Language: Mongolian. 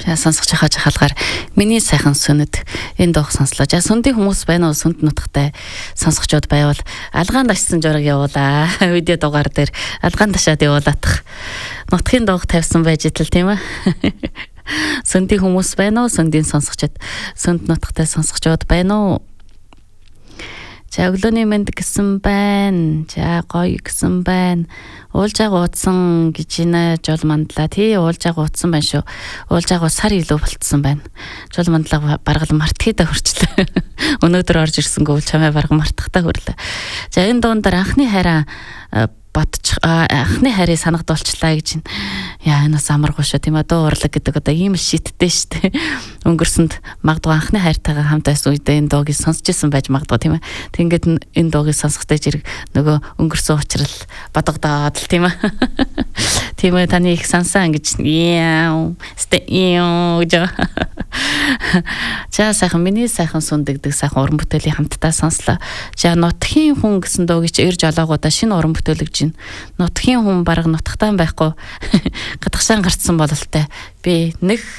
За сонсож байгаа жахалгаар миний сайхан сүнэд энэ дууг сонслоо. За сүндийн хүмүүс байна уу? Сүнд нутагтай сонсогчдод байвал алгаан дашсан жураг явуулаа. Видео дугаар дээр алгаан дашаад явуулаадах. Нутгийн дууг тавьсан байж идэл тийм ээ. Сүндийн хүмүүс байна уу? Сүндийн сонсогчдод сүнд нутагтай сонсогчдод байна уу? За өглөөний мэнд гэсэн байна. За гоё гэсэн байна. Уулжааг уудсан гэж нэ жол мандлаа. Тий уулжааг уудсан байна шүү. Уулжааг сар илүү болцсон байна. Жол мандлаа баргал мартхийдаа хүрчлээ. Өнөөдөр орж ирсэнгөө чамаа барга мартахтаа хүрлээ. За энэ дуундар анхны хайраа анхны хайрыг санагдуулчлаа гэж яа энэ бас амаргүй шүү тийм одоо урлаг гэдэг одоо ийм шиттэй штэ өнгөрсөнд магадгүй анхны хайртайгаа хамт байсан үедээ энэ дуугийг сонсч ирсэн байж магадгүй тийм ээ тэгээд энэ дуугийг сонсохтой зэрэг нөгөө өнгөрсөн уучрал бодогдоод л тийм ээ тийм ээ таны их сансан гэж яа за сайхан миний сайхан сүндэгдэг сайхан уран бүтээлийн хамтдаа сонслоо. За нутгийн хүн гэсэн дуугийг ирж олоогоодаа шинэ уран бүтээлэгж байна. Нутгийн хүн бараг нутагтаа байхгүй гадагшаан гарцсан бололтой. Би нэг